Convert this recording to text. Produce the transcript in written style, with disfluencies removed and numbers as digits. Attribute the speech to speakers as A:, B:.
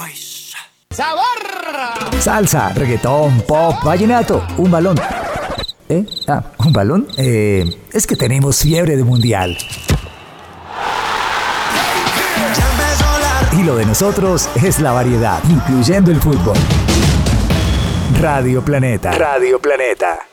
A: ¡Sabor!
B: Salsa, reggaetón, pop, vallenato, un balón. ¿Un balón? Es que tenemos fiebre de mundial. Y lo de nosotros es la variedad, incluyendo el fútbol. Radio Planeta. Radio Planeta.